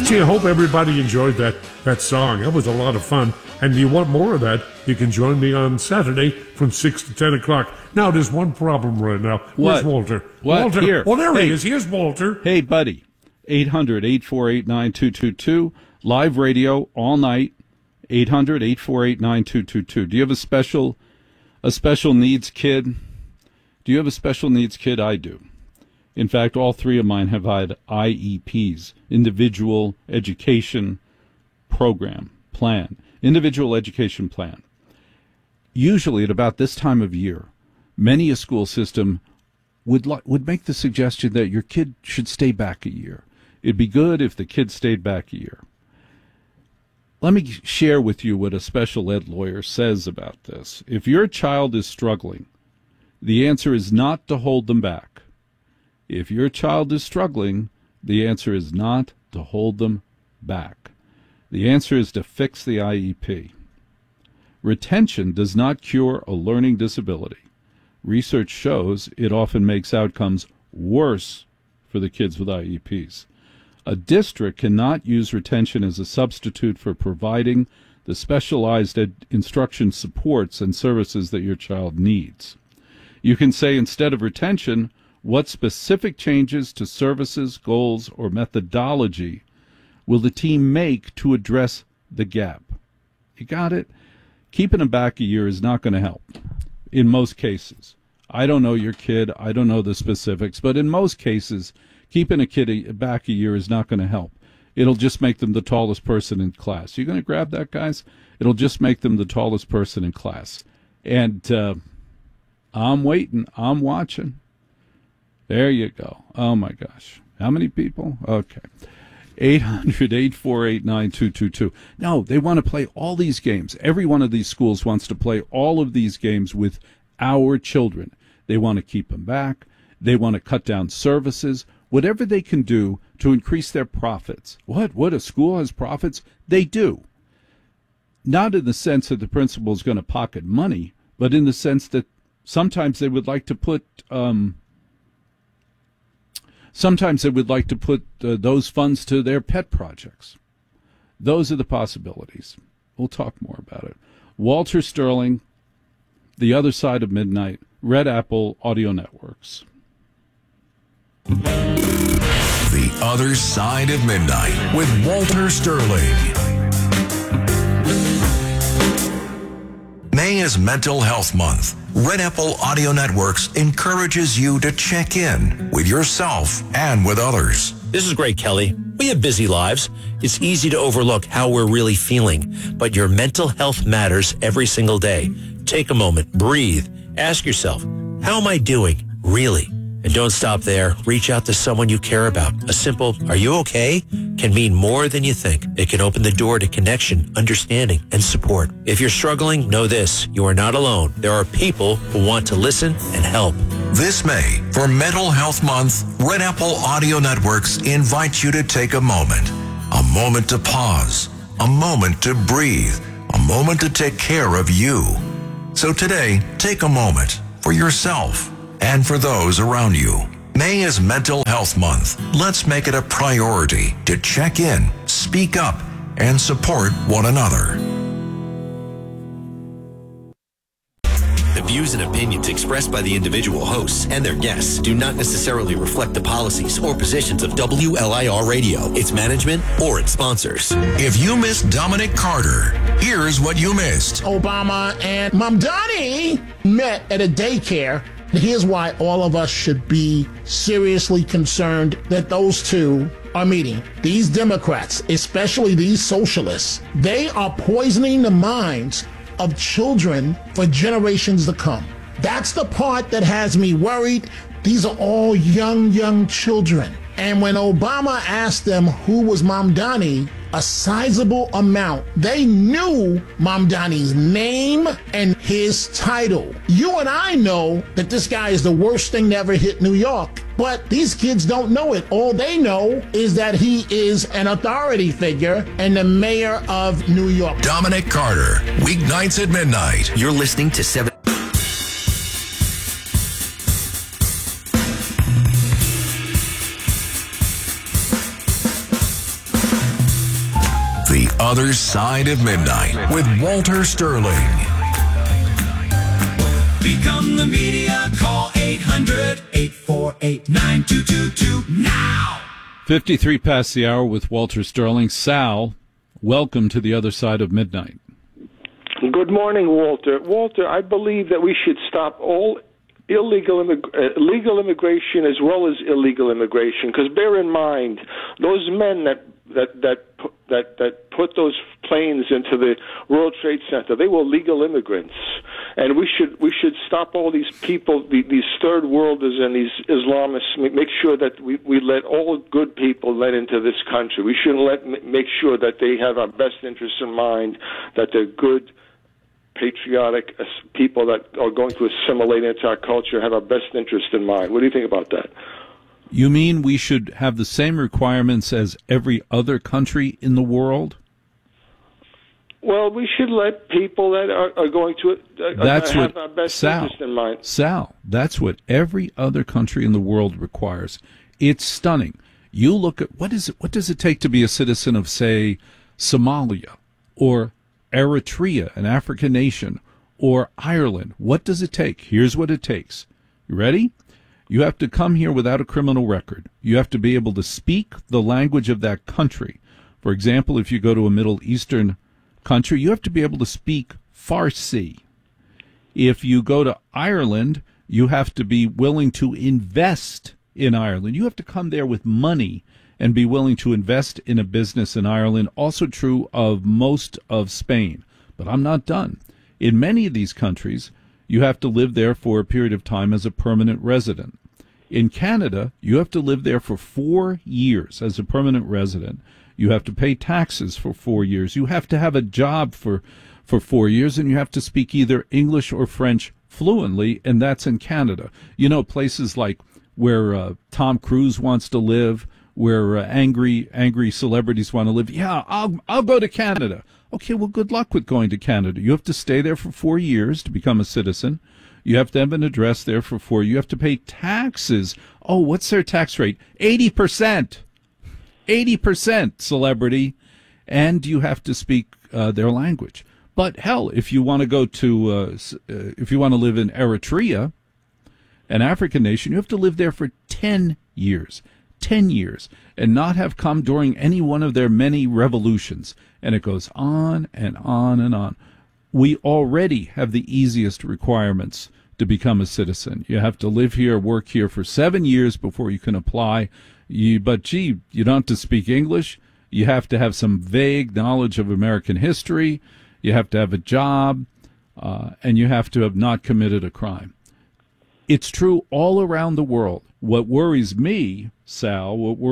Gee, I hope everybody enjoyed that song. That was a lot of fun. And if you want more of that, you can join me on Saturday from 6 to 10 o'clock. Now, there's one problem right now. Where's Walter? What? Walter. Here. Oh, there he is. Here's Walter. Hey, buddy. 800-848-9222. Live radio all night. 800-848-9222. Do you have a special needs kid? Do you have a special needs kid? I do. In fact, all three of mine have had IEPs, individual education program plan, individual education plan. Usually at about this time of year, many a school system would make the suggestion that your kid should stay back a year. It'd be good if the kid stayed back a year. Let me share with you what a special ed lawyer says about this. If your child is struggling, the answer is not to hold them back. If your child is struggling, the answer is not to hold them back. The answer is to fix the IEP. Retention does not cure a learning disability. Research shows it often makes outcomes worse for the kids with IEPs. A district cannot use retention as a substitute for providing the specialized instruction supports and services that your child needs. You can say instead of retention, what specific changes to services, goals, or methodology will the team make to address the gap? You got it? Keeping them back a year is not going to help in most cases. I don't know your kid. I don't know the specifics. But in most cases, keeping a kid back a year is not going to help. It'll just make them the tallest person in class. You going to grab that, guys? It'll just make them the tallest person in class. And I'm waiting. I'm watching. There you go. Oh, my gosh. How many people? Okay. 800-848-9222. No, they want to play all these games. Every one of these schools wants to play all of these games with our children. They want to keep them back. They want to cut down services. Whatever they can do to increase their profits. What? A school has profits? They do. Not in the sense that the principal is going to pocket money, but in the sense that sometimes they would like to put those funds to their pet projects. Those are the possibilities. We'll talk more about it. Walter Sterling, The Other Side of Midnight, Red Apple Audio Networks. The Other Side of Midnight with Walter Sterling. May is Mental Health Month. Red Apple Audio Networks encourages you to check in with yourself and with others. This is Greg Kelly. We have busy lives. It's easy to overlook how we're really feeling, but your mental health matters every single day. Take a moment, breathe, ask yourself, how am I doing, really? And don't stop there. Reach out to someone you care about. A simple, are you okay, can mean more than you think. It can open the door to connection, understanding, and support. If you're struggling, know this. You are not alone. There are people who want to listen and help. This May, for Mental Health Month, Red Apple Audio Networks invites you to take a moment to pause, a moment to breathe, a moment to take care of you. So today, take a moment for yourself and for those around you. May is Mental Health Month. Let's make it a priority to check in, speak up, and support one another. The views and opinions expressed by the individual hosts and their guests do not necessarily reflect the policies or positions of WLIR Radio, its management, or its sponsors. If you missed Dominic Carter, here's what you missed. Obama and Mamdani met at a daycare. Here's why all of us should be seriously concerned that those two are meeting. These Democrats, especially these socialists, they are poisoning the minds of children for generations to come. That's the part that has me worried. These are all young children. And when Obama asked them who was Mamdani, a sizable amount, they knew Mamdani's name and his title. You and I know that this guy is the worst thing to ever hit New York, but these kids don't know it. All they know is that he is an authority figure and the mayor of New York. Dominic Carter, weeknights at midnight. You're listening to 7. Other Side of Midnight with Walter Sterling. Become the media. Call 800-848-9222 now. 53 past the hour with Walter Sterling. Sal, welcome to the Other Side of Midnight. Good morning, Walter. Walter, I believe that we should stop all legal immigration as well as illegal immigration. Because bear in mind, those men that put those planes into the World Trade Center, they were legal immigrants, and we should stop all these people, these third worlders and these Islamists. Make sure that we let all good people let into this country. We shouldn't make sure that they have our best interests in mind, that they're good, patriotic people that are going to assimilate into our culture, have our best interest in mind. What do you think about that? You mean we should have the same requirements as every other country in the world? Well, we should let people that are going to have our best interest in mind. Sal, that's what every other country in the world requires. It's stunning. You look at what does it take to be a citizen of, say, Somalia or Eritrea, an African nation, or Ireland? What does it take? Here's what it takes. You ready? You have to come here without a criminal record. You have to be able to speak the language of that country. For example, if you go to a Middle Eastern country, you have to be able to speak Farsi. If you go to Ireland, you have to be willing to invest in Ireland. You have to come there with money and be willing to invest in a business in Ireland. Also true of most of Spain. But I'm not done. In many of these countries, you have to live there for a period of time as a permanent resident. In Canada, you have to live there for 4 years as a permanent resident. You have to pay taxes for 4 years. You have to have a job for 4 years, and you have to speak either English or French fluently, and that's in Canada. You know, places like where Tom Cruise wants to live, where angry celebrities want to live. Yeah, I'll go to Canada. Okay, well, good luck with going to Canada. You have to stay there for 4 years to become a citizen. You have to have an address there for 4 years. You have to pay taxes. Oh, what's their tax rate? 80%. 80%, celebrity. And you have to speak their language. But hell, if you want to go to, if you want to live in Eritrea, an African nation, you have to live there for 10 years. 10 years, and not have come during any one of their many revolutions. And it goes on and on and on. We already have the easiest requirements to become a citizen. You have to live here, work here for 7 years before you can apply. But you don't have to speak English. You have to have some vague knowledge of American history. You have to have a job, and you have to have not committed a crime. It's true all around the world. What worries me, Sal,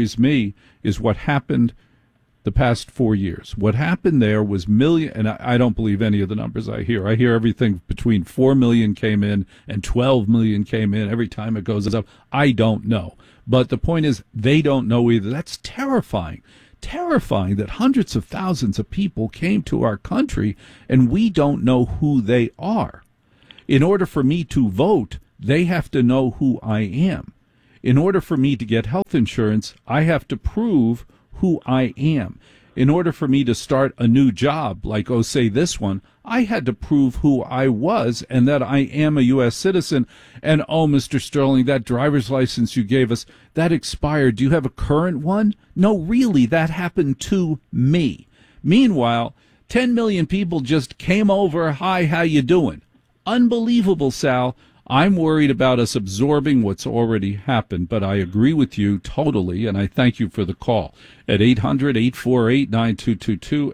is what happened the past 4 years. What happened there was and I don't believe any of the numbers I hear. I hear everything between 4 million came in and 12 million came in. Every time it goes up, I don't know. But the point is, they don't know either. That's terrifying. Terrifying that hundreds of thousands of people came to our country and we don't know who they are. In order for me to vote, they have to know who I am. In order for me to get health insurance, I have to prove who I am. In order for me to start a new job, like, say this one, I had to prove who I was and that I am a U.S. citizen. And, Mr. Sterling, that driver's license you gave us, that expired. Do you have a current one? No, really, that happened to me. Meanwhile, 10 million people just came over. Hi, how you doing? Unbelievable, Sal. I'm worried about us absorbing what's already happened, but I agree with you totally, and I thank you for the call at 800-848-9222,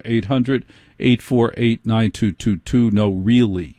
800-848-9222. No, really.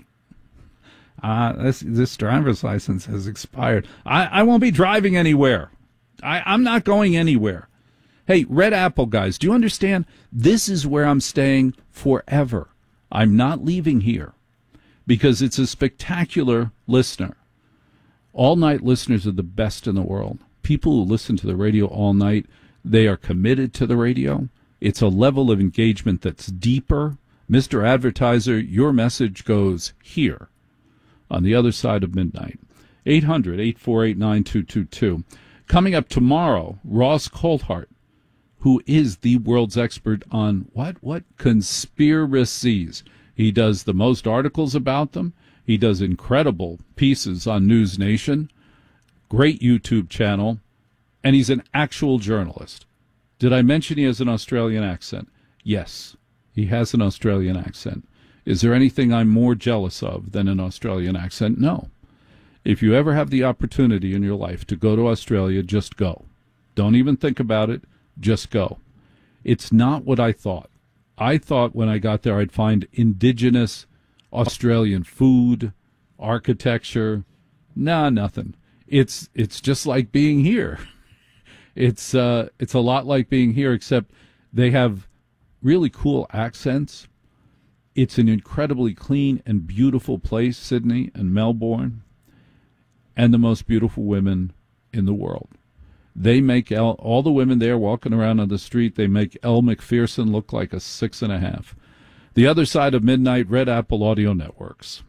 This driver's license has expired. I won't be driving anywhere. I'm not going anywhere. Hey, Red Apple guys, do you understand? This is where I'm staying forever. I'm not leaving here. Because it's a spectacular listener. All-night listeners are the best in the world. People who listen to the radio all night, they are committed to the radio. It's a level of engagement that's deeper. Mr. Advertiser, your message goes here on the Other Side of Midnight. 800-848-9222. Coming up tomorrow, Ross Coulthart, who is the world's expert on what conspiracies. He does the most articles about them. He does incredible pieces on News Nation, great YouTube channel, and he's an actual journalist. Did I mention he has an Australian accent? Yes, he has an Australian accent. Is there anything I'm more jealous of than an Australian accent? No. If you ever have the opportunity in your life to go to Australia, just go. Don't even think about it. Just go. It's not what I thought. I thought when I got there I'd find indigenous Australian food, architecture. Nah, nothing. It's just like being here. It's a lot like being here, except they have really cool accents. It's an incredibly clean and beautiful place, Sydney and Melbourne, and the most beautiful women in the world. They make all the women there walking around on the street, they make Elle Macpherson look like a 6.5. The Other Side of Midnight, Red Apple Audio Networks.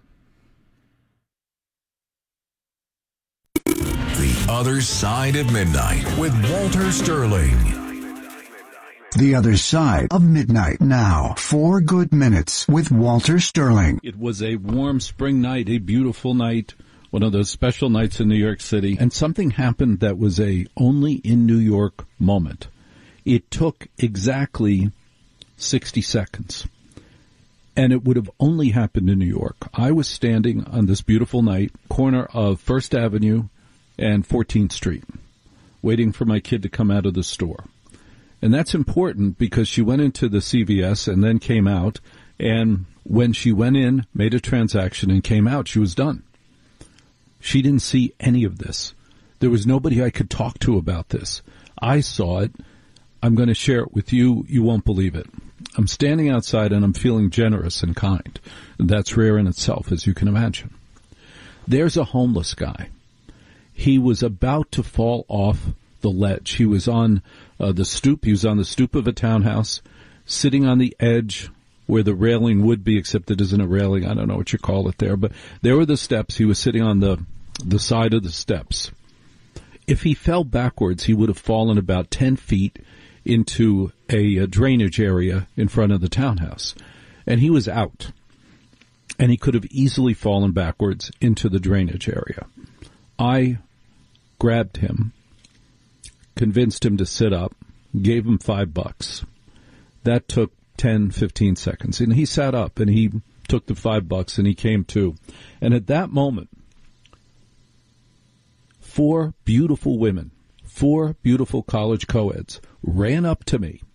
The Other Side of Midnight with Walter Sterling. The Other Side of Midnight now. 4 good minutes with Walter Sterling. It was a warm spring night, a beautiful night, one of those special nights in New York City, and something happened that was a only in New York moment. It took exactly 60 seconds. And it would have only happened in New York. I was standing on this beautiful night, corner of First Avenue and 14th Street, waiting for my kid to come out of the store. And that's important because she went into the CVS and then came out. And when she went in, made a transaction and came out, she was done. She didn't see any of this. There was nobody I could talk to about this. I saw it. I'm going to share it with you. You won't believe it. I'm standing outside and I'm feeling generous and kind. That's rare in itself, as you can imagine. There's a homeless guy. He was about to fall off the ledge. He was on the stoop. He was on the stoop of a townhouse, sitting on the edge where the railing would be, except it isn't a railing. I don't know what you call it there, but there were the steps. He was sitting on the side of the steps. If he fell backwards, he would have fallen about 10 feet into a drainage area in front of the townhouse. And he was out. And he could have easily fallen backwards into the drainage area. I grabbed him, convinced him to sit up, gave him $5. That took 10, 15 seconds. And he sat up and he took the $5 and he came to. And at that moment, 4 beautiful women, 4 beautiful college co-eds ran up to me,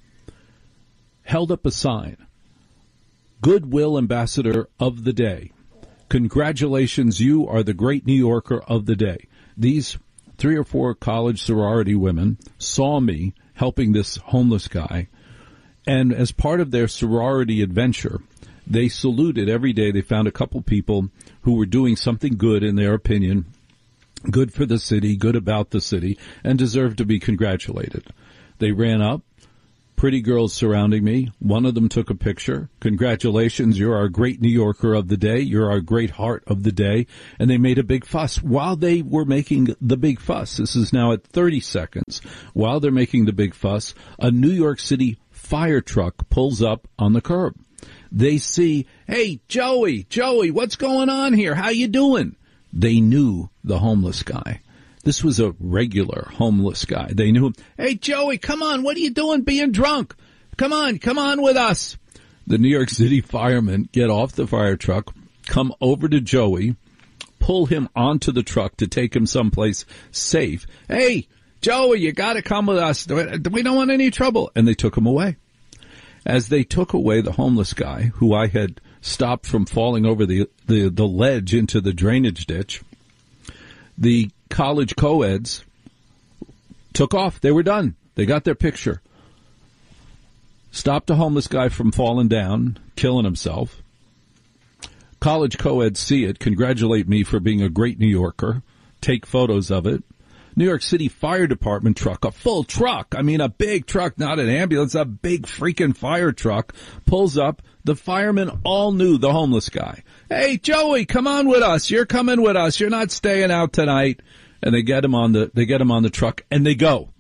held up a sign, Goodwill Ambassador of the Day. Congratulations, you are the great New Yorker of the day. These 3 or 4 college sorority women saw me helping this homeless guy, and as part of their sorority adventure, they saluted every day. They found a couple people who were doing something good in their opinion, good for the city, good about the city, and deserved to be congratulated. They ran up, pretty girls surrounding me. One of them took a picture. Congratulations, you're our great New Yorker of the day. You're our great heart of the day. And they made a big fuss. While they were making the big fuss, this is now at 30 seconds, while they're making the big fuss, a New York City fire truck pulls up on the curb. They see, hey, Joey, what's going on here? How you doing? They knew the homeless guy. This was a regular homeless guy. They knew him. Hey, Joey, come on. What are you doing being drunk? Come on with us. The New York City firemen get off the fire truck, come over to Joey, pull him onto the truck to take him someplace safe. Hey, Joey, you got to come with us. We don't want any trouble. And they took him away. As they took away the homeless guy, who I had stopped from falling over the ledge into the drainage ditch, the college co-eds took off. They were done. They got their picture. Stopped a homeless guy from falling down, killing himself. College co-eds see it, congratulate me for being a great New Yorker, take photos of it. New York City Fire Department truck, a full truck, I mean a big truck, not an ambulance, a big freaking fire truck, pulls up. The firemen all knew the homeless guy. Hey, Joey, come on with us. You're coming with us. You're not staying out tonight. And they get him on the truck, and they go.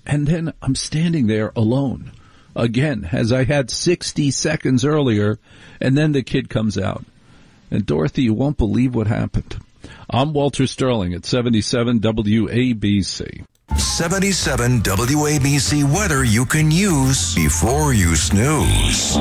And then I'm standing there alone, again, as I had 60 seconds earlier, and then the kid comes out. And Dorothy, you won't believe what happened. I'm Walter Sterling at 77 WABC. 77 WABC weather you can use before you snooze.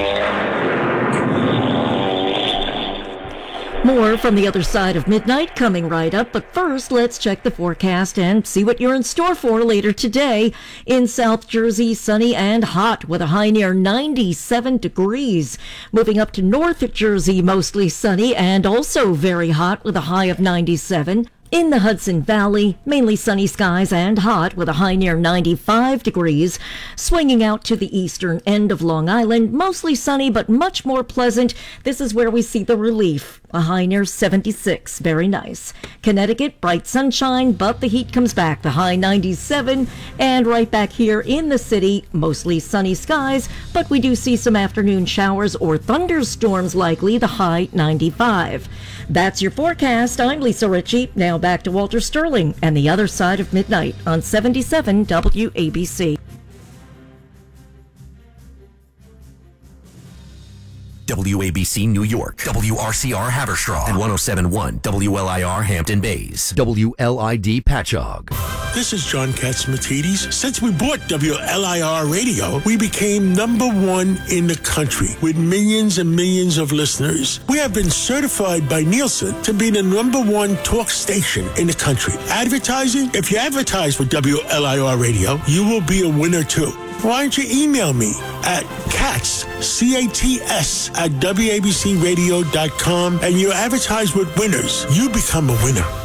More from the other side of midnight coming right up, but first let's check the forecast and see what you're in store for later today. In South Jersey, sunny and hot with a high near 97 degrees. Moving up to North Jersey, mostly sunny and also very hot with a high of 97. In the Hudson Valley, mainly sunny skies and hot with a high near 95 degrees. Swinging out to the eastern end of Long Island, mostly sunny but much more pleasant. This is where we see the relief. A high near 76. Very nice. Connecticut, bright sunshine, but the heat comes back. The high 97. And right back here in the city, mostly sunny skies, but we do see some afternoon showers or thunderstorms likely. The high 95. That's your forecast. I'm Lisa Ritchie. Now back to Walter Sterling and the other side of midnight on 77 WABC. WABC New York, WRCR Haverstraw, and 107.1 WLIR Hampton Bays, WLID Patchogue. This is John Catsimatidis. Since we bought WLIR Radio, we became #1 in the country with millions and millions of listeners. We have been certified by Nielsen to be the #1 talk station in the country. Advertising? If you advertise with WLIR Radio, you will be a winner too. Why don't you email me at CATS, CATS, @WABCradio.com, and you advertise with winners. You become a winner.